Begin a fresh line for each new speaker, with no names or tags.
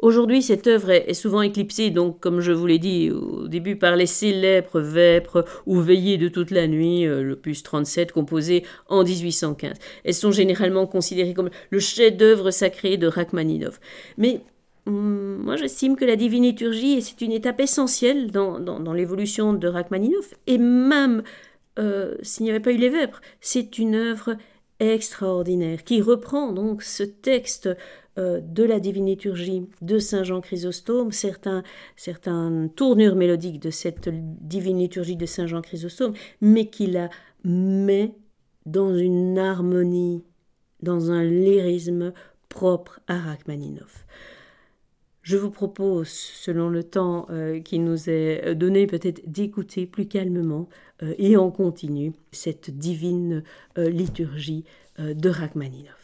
Aujourd'hui, cette œuvre est souvent éclipsée, donc, comme je vous l'ai dit au début, par les célèbres Vêpres ou Veillées de toute la nuit, l'opus 37, composé en 1815. Elles sont généralement considérées comme le chef-d'œuvre sacré de Rachmaninov. Mais moi, j'estime que la divine liturgie, c'est une étape essentielle dans l'évolution de Rachmaninov, et même s'il n'y avait pas eu les Vêpres, c'est une œuvre extraordinaire qui reprend donc ce texte de la divine liturgie de Saint Jean Chrysostome, certaines tournures mélodiques de cette divine liturgie de Saint Jean Chrysostome, mais qui la met dans une harmonie, dans un lyrisme propre à Rachmaninov. Je vous propose, selon le temps qui nous est donné, peut-être d'écouter plus calmement et en continu cette divine liturgie de Rachmaninov.